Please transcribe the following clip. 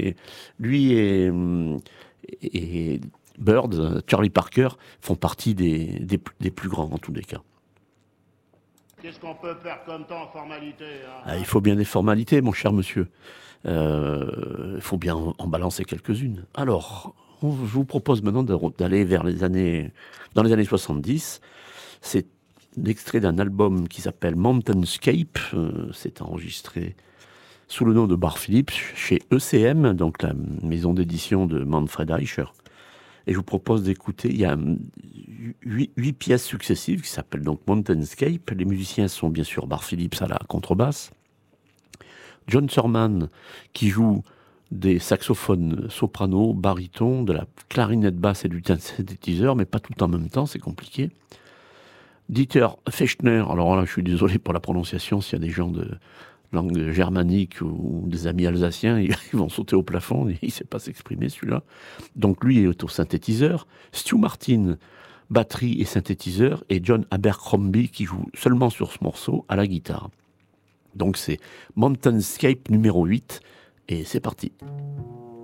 et Bird, Charlie Parker, font partie des plus grands en tous les cas. Qu'est-ce qu'on peut faire comme temps, formalité Il faut bien des formalités, mon cher monsieur. Il faut bien en balancer quelques-unes. Alors, je vous propose maintenant d'aller dans les années 70. C'est l'extrait d'un album qui s'appelle Mountainscape. C'est enregistré sous le nom de Bar Phillips chez ECM, donc la maison d'édition de Manfred Eicher. Et je vous propose d'écouter, il y a 8 pièces successives qui s'appellent donc Mountainscape. Les musiciens sont bien sûr Bar Phillips à la contrebasse, John Surman qui joue des saxophones soprano, baryton, de la clarinette basse et du synthétiseur, mais pas tout en même temps, c'est compliqué. Dieter Fechner, alors là je suis désolé pour la prononciation, s'il y a des gens de langue germanique ou des amis alsaciens, ils vont sauter au plafond, il ne sait pas s'exprimer celui-là. Donc lui est au synthétiseur, Stu Martin, batterie et synthétiseur, et John Abercrombie qui joue seulement sur ce morceau à la guitare. Donc c'est Mountainscape numéro 8, et c'est parti.